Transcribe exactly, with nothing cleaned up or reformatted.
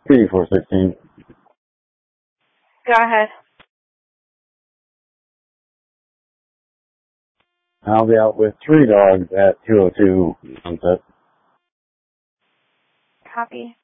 fifty-four sixteen. Go ahead. I'll be out with three dogs at two oh two Sunset. Copy.